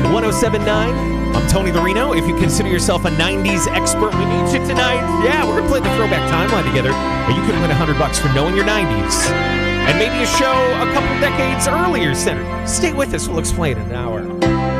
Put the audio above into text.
1079. I'm Tony the Reno. If you consider yourself a 90s expert, we need you tonight. Yeah, we're going to play the throwback timeline together. And you could win $100 for knowing your 90s. And maybe a show a couple decades earlier, Senator. Stay with us. We'll explain in an hour.